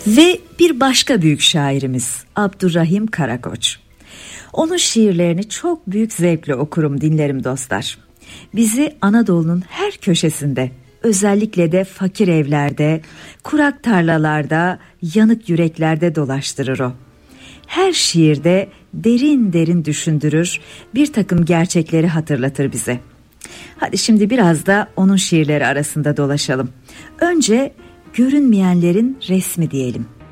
Ve bir başka büyük şairimiz Abdurrahim Karakoç. Onun şiirlerini çok büyük zevkle okurum, dinlerim dostlar. Bizi Anadolu'nun her köşesinde, özellikle de fakir evlerde, kurak tarlalarda, yanık yüreklerde dolaştırır o. Her şiirde derin derin düşündürür, bir takım gerçekleri hatırlatır bize. Hadi şimdi biraz da onun şiirleri arasında dolaşalım. Önce görünmeyenlerin resmi diyelim.